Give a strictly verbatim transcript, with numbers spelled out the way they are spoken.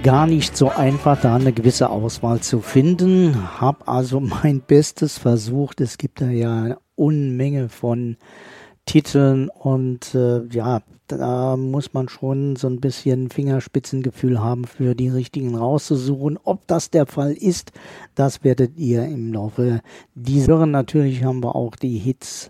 gar nicht so einfach, da eine gewisse Auswahl zu finden. Hab also mein Bestes versucht. Es gibt da ja eine Unmenge von Titeln und äh, ja, da muss man schon so ein bisschen Fingerspitzengefühl haben, für die richtigen rauszusuchen. Ob das der Fall ist, das werdet ihr im Laufe dieser hören. Natürlich haben wir auch die Hits